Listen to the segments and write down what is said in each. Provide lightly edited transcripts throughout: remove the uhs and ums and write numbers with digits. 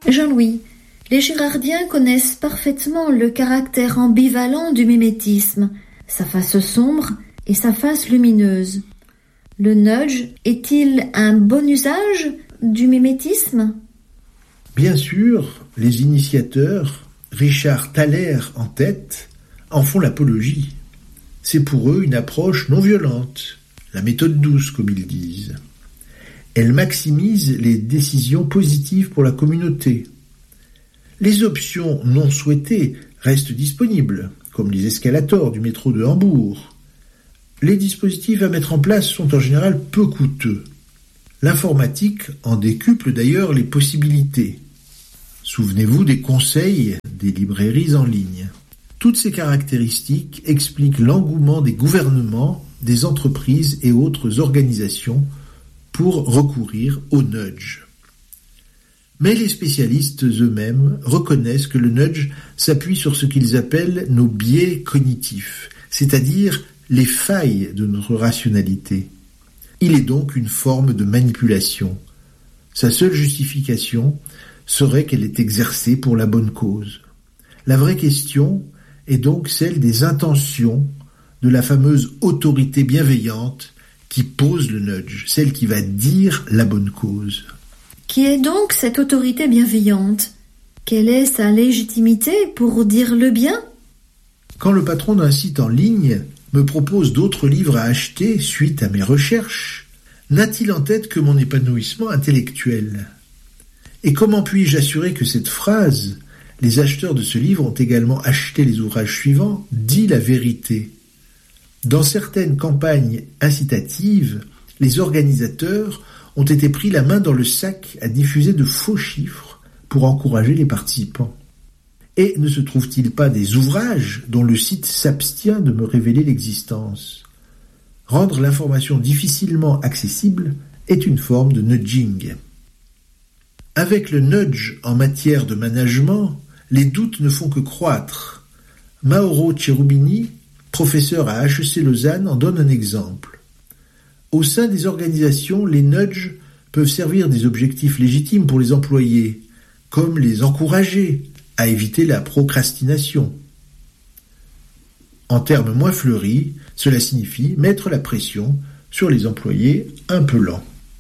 Jean-Louis, les girardiens connaissent parfaitement le caractère ambivalent du mimétisme, sa face sombre et sa face lumineuse. Le nudge est-il un bon usage du mimétisme ? Bien sûr, les initiateurs, Richard Thaler en tête, en font l'apologie. C'est pour eux une approche non violente, la méthode douce comme ils disent. Elle maximise les décisions positives pour la communauté. Les options non souhaitées restent disponibles, comme les escalators du métro de Hambourg. Les dispositifs à mettre en place sont en général peu coûteux. L'informatique en décuple d'ailleurs les possibilités. Souvenez-vous des conseils des librairies en ligne. Toutes ces caractéristiques expliquent l'engouement des gouvernements, des entreprises et autres organisations pour recourir au nudge. Mais les spécialistes eux-mêmes reconnaissent que le nudge s'appuie sur ce qu'ils appellent nos biais cognitifs, c'est-à-dire les failles de notre rationalité. Il est donc une forme de manipulation. Sa seule justification serait qu'elle est exercée pour la bonne cause. La vraie question est donc celle des intentions de la fameuse autorité bienveillante qui pose le nudge, celle qui va dire la bonne cause. Qui est donc cette autorité bienveillante ? Quelle est sa légitimité pour dire le bien ? Quand le patron d'un site en ligne me propose d'autres livres à acheter suite à mes recherches, n'a-t-il en tête que mon épanouissement intellectuel ? Et comment puis-je assurer que cette phrase « Les acheteurs de ce livre ont également acheté les ouvrages suivants » dit la vérité ? Dans certaines campagnes incitatives, les organisateurs ont été pris la main dans le sac à diffuser de faux chiffres pour encourager les participants. Et ne se trouve-t-il pas des ouvrages dont le site s'abstient de me révéler l'existence ? Rendre l'information difficilement accessible est une forme de nudging. Avec le nudge en matière de management, les doutes ne font que croître. Mauro Cherubini, professeur à HEC Lausanne, en donne un exemple. Au sein des organisations, les nudges peuvent servir des objectifs légitimes pour les employés, comme les encourager à éviter la procrastination. En termes moins fleuris, cela signifie mettre la pression sur les employés un peu lents.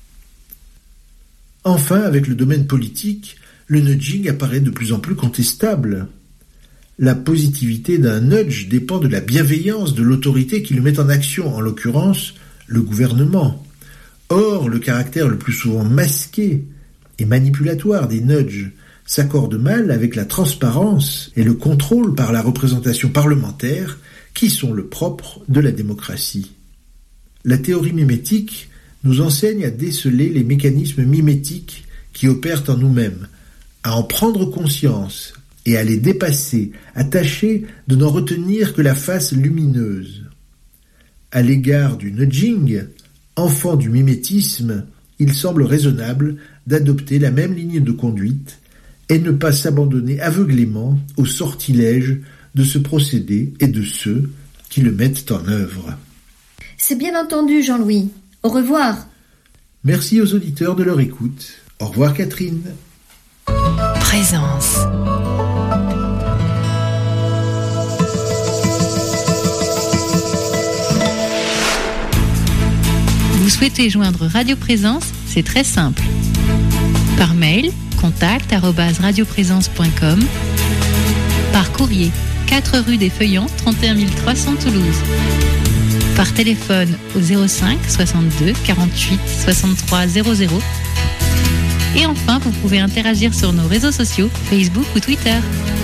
Enfin, avec le domaine politique, le nudging apparaît de plus en plus contestable. La positivité d'un nudge dépend de la bienveillance de l'autorité qui le met en action, en l'occurrence le gouvernement. Or, le caractère le plus souvent masqué et manipulatoire des nudges s'accorde mal avec la transparence et le contrôle par la représentation parlementaire qui sont le propre de la démocratie. La théorie mimétique nous enseigne à déceler les mécanismes mimétiques qui opèrent en nous-mêmes, à en prendre conscience et à les dépasser, à tâcher de n'en retenir que la face lumineuse. À l'égard du nudging, enfant du mimétisme, il semble raisonnable d'adopter la même ligne de conduite et ne pas s'abandonner aveuglément aux sortilèges de ce procédé et de ceux qui le mettent en œuvre. C'est bien entendu, Jean-Louis. Au revoir. Merci aux auditeurs de leur écoute. Au revoir, Catherine. Présence. Vous souhaitez joindre Radio Présence ? C'est très simple. Par mail, contact@radioprésence.com. Par courrier, 4 rue des Feuillants, 31 300 Toulouse. Par téléphone au 05 62 48 63 00. Et enfin, vous pouvez interagir sur nos réseaux sociaux, Facebook ou Twitter.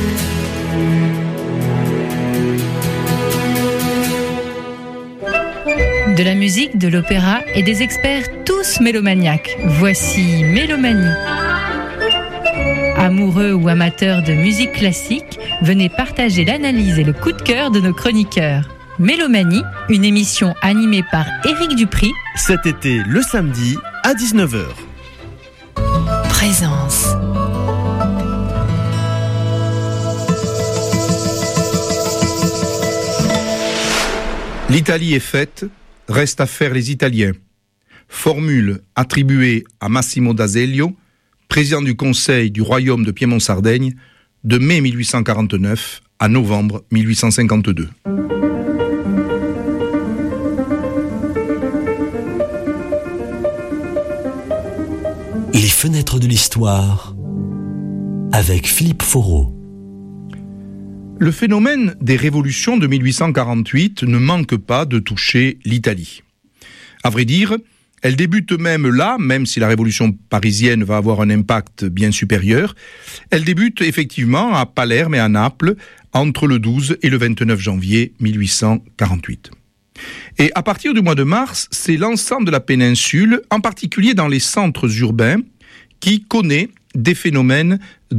De la musique, de l'opéra et des experts tous mélomaniaques. Voici Mélomanie. Amoureux ou amateurs de musique classique, venez partager l'analyse et le coup de cœur de nos chroniqueurs. Mélomanie, une émission animée par Éric Dupri. Cet été, le samedi, à 19h. Présence. L'Italie est faite, reste à faire les Italiens. Formule attribuée à Massimo d'Azeglio, président du Conseil du Royaume de Piémont-Sardaigne de mai 1849 à novembre 1852. Les fenêtres de l'histoire avec Philippe Foreau. Le phénomène des révolutions de 1848 ne manque pas de toucher l'Italie. À vrai dire, elle débute même là, même si la révolution parisienne va avoir un impact bien supérieur, elle débute effectivement à Palerme et à Naples entre le 12 et le 29 janvier 1848. Et à partir du mois de mars, c'est l'ensemble de la péninsule, en particulier dans les centres urbains, qui connaît des phénomènes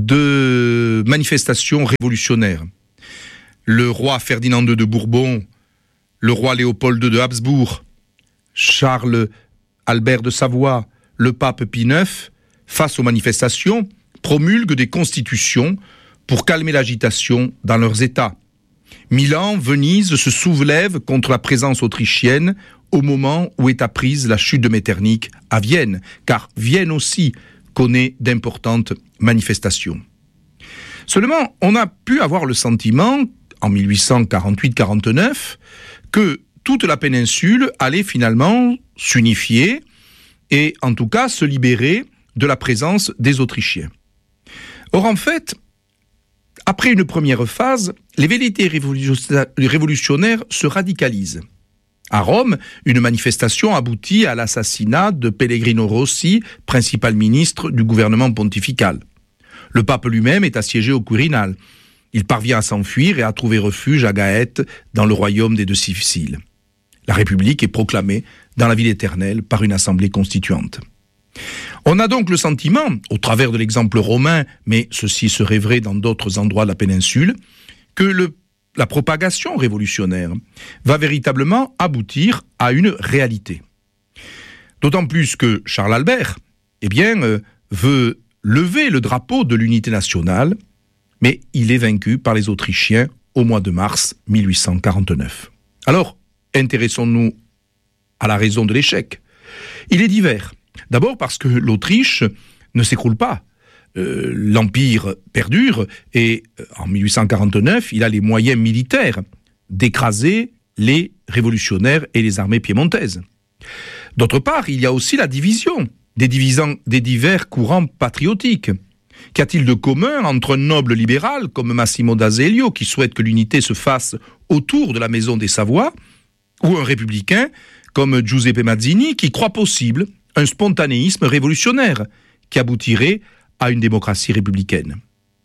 de manifestations révolutionnaires. Le roi Ferdinand II de Bourbon, le roi Léopold II de Habsbourg, Charles Albert de Savoie, le pape Pie IX, face aux manifestations, promulguent des constitutions pour calmer l'agitation dans leurs États. Milan, Venise se soulèvent contre la présence autrichienne au moment où est apprise la chute de Metternich à Vienne, car Vienne aussi connaît d'importantes manifestations. Seulement, on a pu avoir le sentiment, en 1848-49, que toute la péninsule allait finalement s'unifier et en tout cas se libérer de la présence des Autrichiens. Or en fait, après une première phase, les velléités révolutionnaires se radicalisent. À Rome, une manifestation aboutit à l'assassinat de Pellegrino Rossi, principal ministre du gouvernement pontifical. Le pape lui-même est assiégé au Quirinal. Il parvient à s'enfuir et à trouver refuge à Gaète, dans le royaume des deux Siciles. La République est proclamée dans la ville éternelle par une assemblée constituante. On a donc le sentiment, au travers de l'exemple romain, mais ceci serait vrai dans d'autres endroits de la péninsule, que la propagation révolutionnaire va véritablement aboutir à une réalité. D'autant plus que Charles Albert, veut lever le drapeau de l'unité nationale, mais il est vaincu par les Autrichiens au mois de mars 1849. Alors, intéressons-nous à la raison de l'échec. Il est divers. D'abord parce que l'Autriche ne s'écroule pas. L'Empire perdure et en 1849, il a les moyens militaires d'écraser les révolutionnaires et les armées piémontaises. D'autre part, il y a aussi la division des divers courants patriotiques. Qu'y a-t-il de commun entre un noble libéral comme Massimo d'Azeglio qui souhaite que l'unité se fasse autour de la maison des Savoie ou un républicain comme Giuseppe Mazzini qui croit possible un spontanéisme révolutionnaire qui aboutirait à une démocratie républicaine.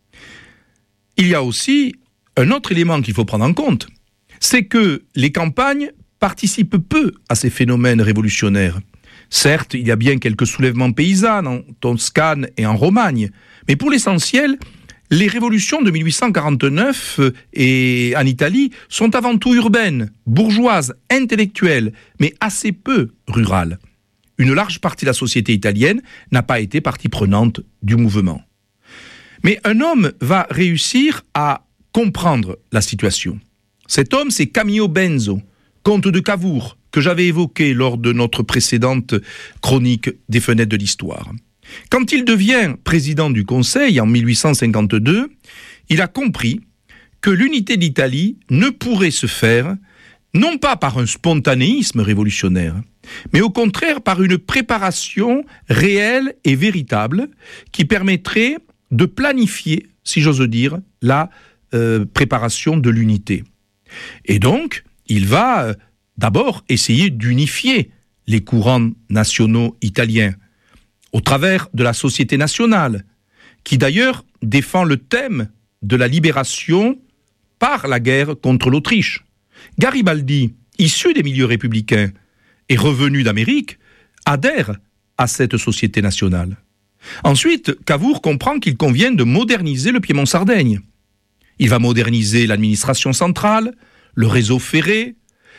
Il y a aussi un autre élément qu'il faut prendre en compte, c'est que les campagnes participent peu à ces phénomènes révolutionnaires. Certes, il y a bien quelques soulèvements paysans en Toscane et en Romagne, mais pour l'essentiel, les révolutions de 1849 et en Italie sont avant tout urbaines, bourgeoises, intellectuelles, mais assez peu rurales. Une large partie de la société italienne n'a pas été partie prenante du mouvement. Mais un homme va réussir à comprendre la situation. Cet homme, c'est Camillo Benso, comte de Cavour, que j'avais évoqué lors de notre précédente chronique des fenêtres de l'histoire. Quand il devient président du Conseil en 1852, il a compris que l'unité d'Italie ne pourrait se faire non pas par un spontanéisme révolutionnaire, mais au contraire par une préparation réelle et véritable qui permettrait de planifier, si j'ose dire, la préparation de l'unité. Et donc, il va d'abord essayer d'unifier les courants nationaux italiens au travers de la Société nationale, qui d'ailleurs défend le thème de la libération par la guerre contre l'Autriche. Garibaldi, issu des milieux républicains et revenu d'Amérique, adhère à cette Société nationale. Ensuite, Cavour comprend qu'il convient de moderniser le Piémont-Sardaigne. Il va moderniser l'administration centrale, le réseau ferré.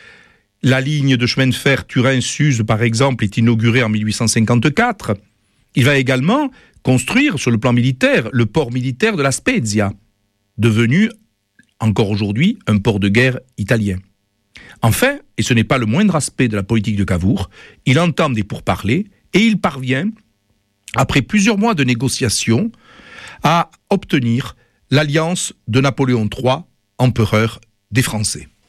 La ligne de chemin de fer Turin-Suse, par exemple, est inaugurée en 1854. Il va également construire, sur le plan militaire, le port militaire de La Spezia, devenu, encore aujourd'hui, un port de guerre italien. Enfin, et ce n'est pas le moindre aspect de la politique de Cavour, il entame des pourparlers et il parvient après plusieurs mois de négociations, à obtenir l'alliance de Napoléon III, empereur des Français.